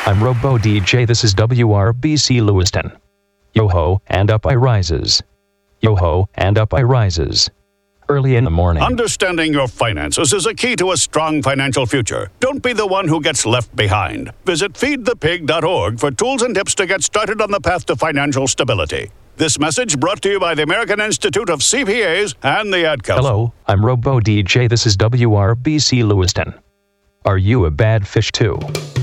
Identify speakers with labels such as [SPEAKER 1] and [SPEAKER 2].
[SPEAKER 1] I'm Robo DJ. This is WRBC Lewiston. Yo-ho, and up I rises. Yo-ho, and up I rises. Early in the morning.
[SPEAKER 2] Understanding your finances is a key to a strong financial future. Don't be the one who gets left behind. Visit feedthepig.org for tools and tips to get started on the path to financial stability. This message brought to you by the American Institute of CPAs and the Ad Council.
[SPEAKER 1] Hello, I'm Robo DJ. This is WRBC Lewiston. Are you a bad fish too?